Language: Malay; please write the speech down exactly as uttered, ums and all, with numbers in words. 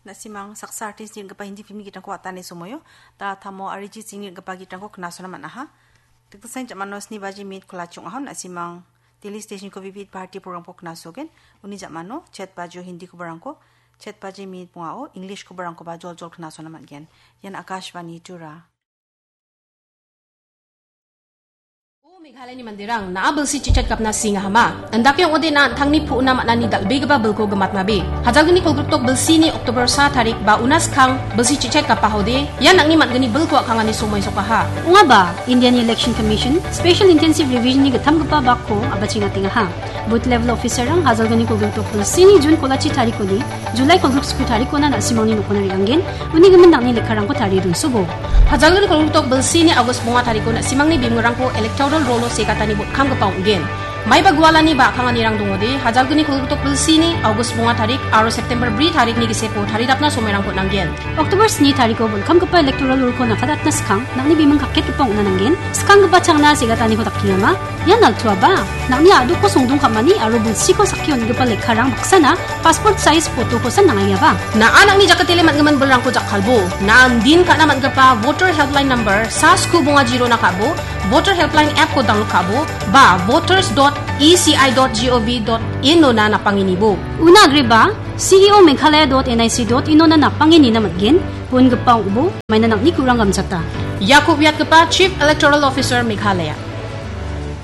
Nasimang saksa artis din gapa hindi film kita ko atane sumoyo ta thamo ariji singir gapa kita ko knasona manaha tiksain jamanos ni baji mit kulachung ahon nasimang tele station ko vivid party program ko knasogen uni jamano chat bajo hindi ko barangko chat baji mit pungao english ko barangko ba jol jol knasona mangen yan akashvani tura Meghalaya ni Mandirang naabal si Chichat kapna singa hama. Andak yung ode na thangni pu na manani dalbe gaba belko gamat mabe. Hajagni kolgruptok belsi ni Oktober sa tarik ba unas kang belsi Chichat kapahode. Yan ang ni matgani belko akang ani sumoy sokaha. Unga ba Indian Election Commission Special Intensive Revision ni gatam gapa bakko abachinga tingaha. Booth level officer ang hajagni kolgruptok belsi ni June kolachi tariko ni July kolgrup sku tariko na nasimang ni nukona rianggen. Uni gaman nak ni lekarang ko tari dun subo. Hajagni kolgruptok belsi ni August bunga tariko na simang ni bimngarang ko electoral rolo se katani bot kam gapang gen mai bagwala ni ba kang anirang dungode hajalguni kolgutok belsi ni August bunga tarik aro September bri tarik ni gisepo taridapna somerang ko nanggen October ni tariko bol kam gapa electoral rule ko nakadat na skang nangni bimang kakket gapang una nanggen skang gapa changna se katani ko takkingama yan nagtua ba nangni adu ko songdung kamani aro belsi ko sakyon gapa lekharang baksana passport size photo ko san nangaya ba na anang ni jakatile matgaman bolrang ko jakkalbo na andin ka na matgapa voter helpline number sa sku bunga zero na kabo voter helpline app ko download kabo ba voters dot e c i dot gov dot in no na napanginibo. Una agri ba? C E O meghalaya dot n i c dot in no na napangini na matgin pun gapang ubo may nanak ni kurang gamsata. Yakub Yat Gapa Chief Electoral Officer Meghalaya.